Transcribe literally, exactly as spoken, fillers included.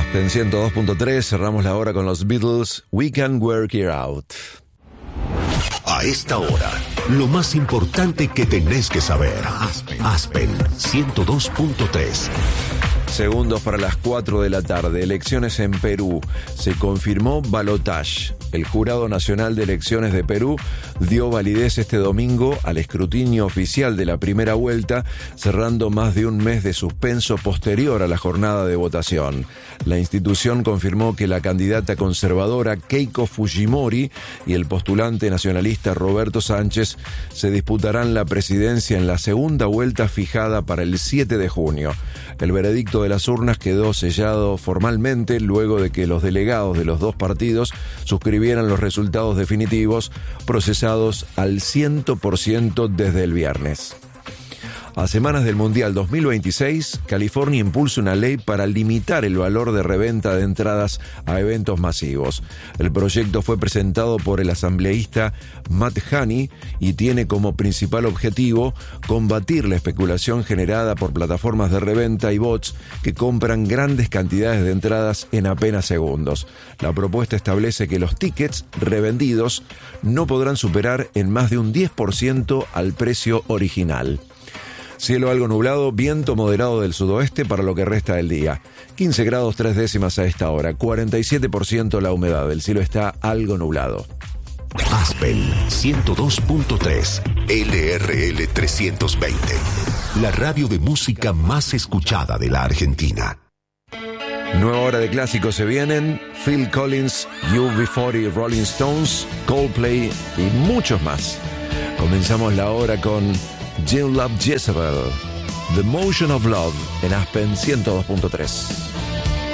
En ciento dos punto tres cerramos la hora con los Beatles, We Can Work It Out. A esta hora, lo más importante que tenés que saber. Aspen, Aspen ciento dos punto tres. Segundos para las cuatro de la tarde. Elecciones en Perú. Se confirmó balotaje. El Jurado Nacional de Elecciones de Perú dio validez este domingo al escrutinio oficial de la primera vuelta, cerrando más de un mes de suspenso posterior a la jornada de votación. La institución confirmó que la candidata conservadora Keiko Fujimori y el postulante nacionalista Roberto Sánchez se disputarán la presidencia en la segunda vuelta fijada para el siete de junio. El veredicto de las urnas quedó sellado formalmente luego de que los delegados de los dos partidos suscribieran los resultados definitivos, procesados al cien por ciento desde el viernes. A semanas del Mundial dos mil veintiséis, California impulsa una ley para limitar el valor de reventa de entradas a eventos masivos. El proyecto fue presentado por el asambleísta Matt Haney y tiene como principal objetivo combatir la especulación generada por plataformas de reventa y bots que compran grandes cantidades de entradas en apenas segundos. La propuesta establece que los tickets revendidos no podrán superar en más de un diez por ciento al precio original. Cielo algo nublado, viento moderado del sudoeste para lo que resta del día. quince grados tres décimas a esta hora, cuarenta y siete por ciento la humedad. El cielo está algo nublado. Aspen ciento dos punto tres, L R L trescientos veinte. La radio de música más escuchada de la Argentina. Nueva hora de clásicos se vienen. Phil Collins, U B cuarenta, Rolling Stones, Coldplay y muchos más. Comenzamos la hora con Jill Love Jezebel, The Motion of Love en Aspen ciento dos punto tres.